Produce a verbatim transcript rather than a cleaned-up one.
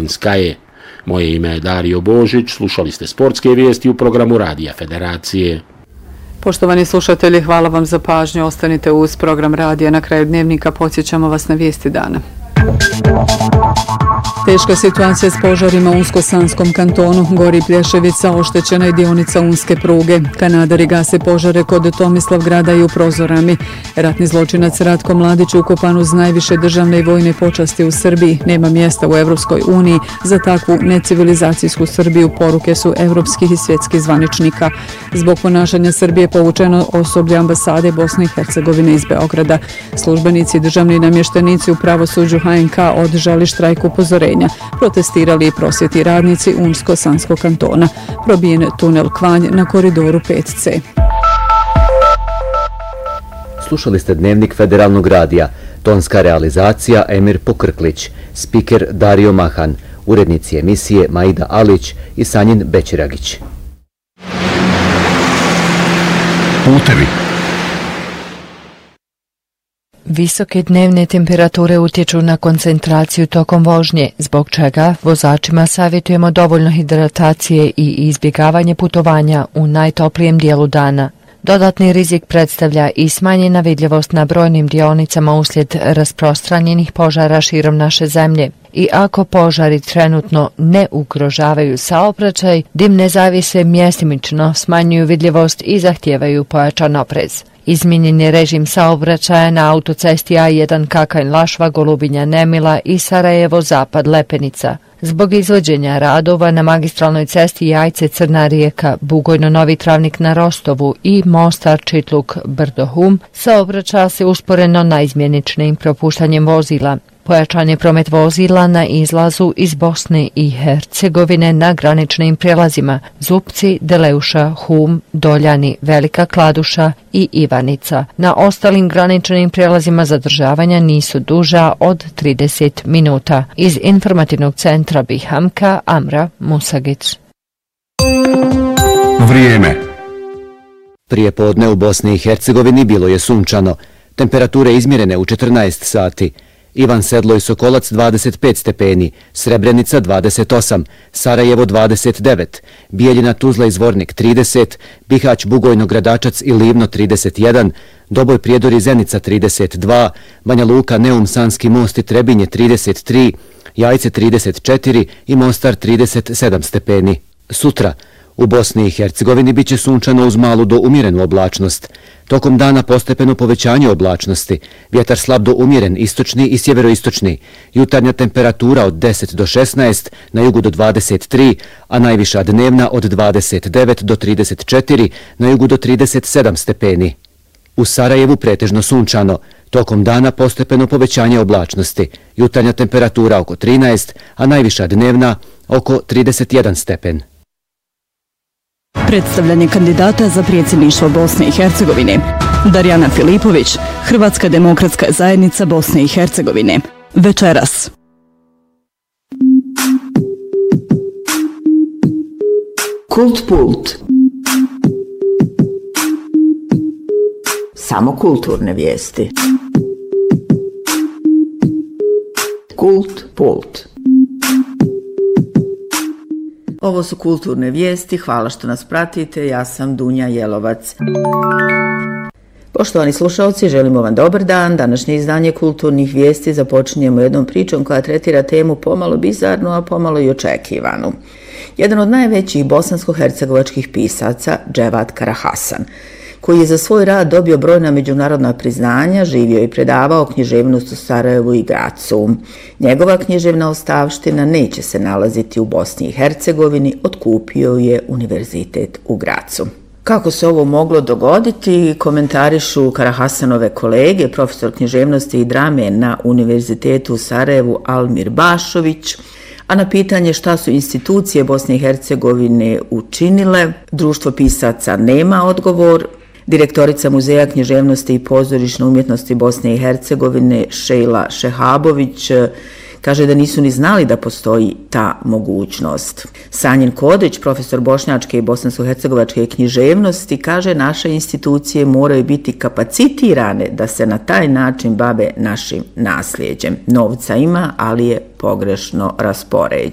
Kalinskaje. Moje ime je Dario Božić, slušali ste sportske vijesti u programu Radija Federacije. Poštovani slušatelji, hvala vam za pažnju. Ostanite uz program radija. Na kraju dnevnika podsjećamo vas na vijesti dana. Teška situacija s požarima u Unsko-Sanskom kantonu. Gori Plješevica, oštećena je dionica unske pruge. Kanadari gase požare kod Tomislavgrada i u Prozorami. Ratni zločinac Ratko Mladić ukopan uz najviše državne i vojne počasti u Srbiji. Nema mjesta u Evropskoj uniji za takvu necivilizacijsku Srbiju, poruke su evropskih i svjetskih zvaničnika. Zbog ponašanja Srbije povučeno osoblje ambasade Bosne i Hercegovine iz Beograda. Službenici i državni namještenici u pravosuđu H N K održali štrajk upozorenja. Protestirali i prosvjetni radnici Unsko-Sanskog kantona. Probijen tunel Kvanj na koridoru pet C. Slušali ste Dnevnik Federalnog radija. Tonska realizacija Emir Pokrklić. Spiker Dario Mahan. Urednici emisije Maida Alić i Sanjin Bećiragić. Putevi. Visoke dnevne temperature utječu na koncentraciju tokom vožnje, zbog čega vozačima savjetujemo dovoljno hidratacije i izbjegavanje putovanja u najtoplijem dijelu dana. Dodatni rizik predstavlja i smanjena vidljivost na brojnim dionicama uslijed rasprostranjenih požara širom naše zemlje. I ako požari trenutno ne ugrožavaju saobraćaj, dim ne zavise mjestimično, smanjuju vidljivost i zahtijevaju pojačan oprez. Izmijenjen je režim saobraćaja na autocesti A jedan Kakanj-Lašva, Golubinja-Nemila i Sarajevo-Zapad-Lepenica. Zbog izvođenja radova na magistralnoj cesti Jajce-Crna Rijeka, Bugojno-Novi Travnik na Rostovu i Mostar-Čitluk-Brdohum, saobraća se usporeno naizmjeničnim propuštanjem vozila. Pojačan je promet vozila na izlazu iz Bosne i Hercegovine na graničnim prijelazima Zupci, Deleuša, Hum, Doljani, Velika Kladuša i Ivanica. Na ostalim graničnim prijelazima zadržavanja nisu duža od trideset minuta. Iz informativnog centra Bihamka, Amra Musagić. Vrijeme. Prije podne u Bosni i Hercegovini bilo je sunčano. Temperature izmjerene u četrnaest sati. Ivan Sedlo i Sokolac dvadeset pet stepeni, Srebrenica dvadeset osam, Sarajevo dvadeset devet, Bijeljina, Tuzla i Zvornik trideset, Bihać, Bugojno, Gradačac i Livno trideset jedan, Doboj, Prijedor i Zenica trideset dva, Banja Luka, Neum, Sanski Most i Trebinje trideset tri, Jajce trideset četiri i Mostar trideset sedam stepeni. Sutra u Bosni i Hercegovini bit će sunčano uz malu do umjerenu oblačnost. Tokom dana postepeno povećanje oblačnosti, vjetar slab do umjeren istočni i sjeveroistočni, jutarnja temperatura od deset do šesnaest, na jugu do dvadeset tri, a najviša dnevna od dvadeset devet do trideset četiri, na jugu do trideset sedam stepeni. U Sarajevu pretežno sunčano, tokom dana postepeno povećanje oblačnosti, jutarnja temperatura oko trinaest, a najviša dnevna oko trideset jedan stepen. Predstavljanje kandidata za predsjedništvo Bosne i Hercegovine. Darjana Filipović, Hrvatska demokratska zajednica Bosne i Hercegovine. Večeras. Kult Pult. Samo kulturne vijesti. Kult Pult. Ovo su kulturne vijesti, hvala što nas pratite, ja sam Dunja Jelovac. Poštovani slušalci, želimo vam dobar dan. Današnje izdanje kulturnih vijesti započinjemo jednom pričom koja tretira temu pomalo bizarnu, a pomalo i očekivanu. Jedan od najvećih bosansko-hercegovačkih pisaca, Dževat Karahasan, koji je za svoj rad dobio brojna međunarodna priznanja, živio i predavao književnost u Sarajevu i Gracu. Njegova književna ostavština neće se nalaziti u Bosni i Hercegovini, otkupio je Univerzitet u Gracu. Kako se ovo moglo dogoditi, komentarišu Karahasanove kolege, profesor književnosti i drame na Univerzitetu u Sarajevu Almir Bašović, a na pitanje šta su institucije Bosne i Hercegovine učinile, Društvo pisaca nema odgovor. Direktorica Muzeja književnosti i pozorišne umjetnosti Bosne i Hercegovine Šejla Šehabović kaže da nisu ni znali da postoji ta mogućnost. Sanjin Kodrić, profesor bošnjačke i bosansko-hercegovačke književnosti, kaže naše institucije moraju biti kapacitirane da se na taj način bave našim nasljeđem. Novca ima, ali je pogrešno raspoređen.